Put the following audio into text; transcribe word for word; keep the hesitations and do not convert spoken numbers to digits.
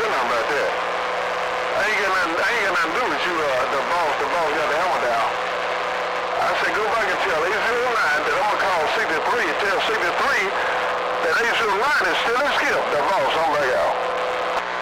nothing about that. I ain't got nothing, I ain't got nothing to do with you, uh, the boss, the boss got the hammer down. I said, go back and tell eight zero nine that I'm going to call sixty-three, tell sixty-three